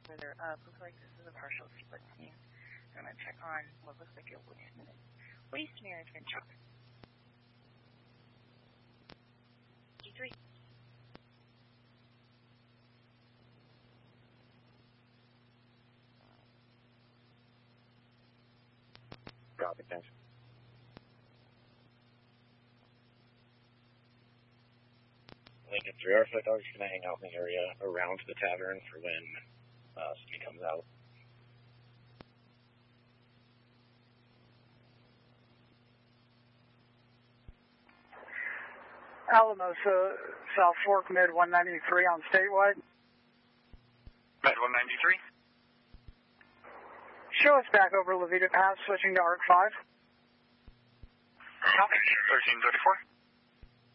further up. Looks like this is a partial split team. I'm going to check on what looks like your waste management truck. G3. Copy, thanks. Lincoln 3, our flight dog is going to hang out in the area around the tavern for when Steve comes out. Alamosa, South Fork, Mid 193 on statewide. Mid 193. Show us back over Levita Pass, switching to ARC 5. Copy, 1334.